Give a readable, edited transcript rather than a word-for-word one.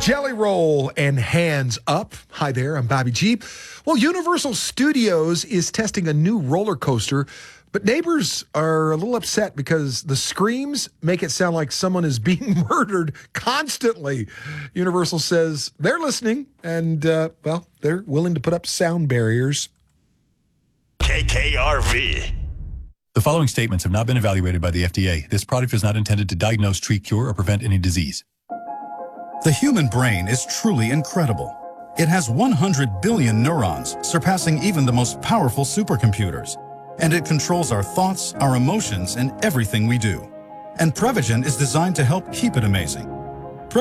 Jelly Roll and Hands Up. Hi there, I'm Bobby G. Well, Universal Studios is testing a new roller coaster, but neighbors are a little upset because the screams make it sound like someone is being murdered constantly. Universal says they're listening and, they're willing to put up sound barriers. KKRV. The following statements have not been evaluated by the FDA. This product is not intended to diagnose, treat, cure, or prevent any disease. The human brain is truly incredible. It has 100 billion neurons, surpassing even the most powerful supercomputers. And it controls our thoughts, our emotions, and everything we do. And Prevagen is designed to help keep it amazing.